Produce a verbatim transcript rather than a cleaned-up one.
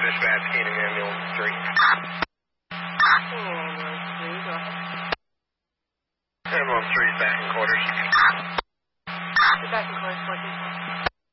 dispatch, Keenan Ambulance three. Ambulance three, go ahead. Ambulance three is back in quarters. You're back in quarters, fourteen.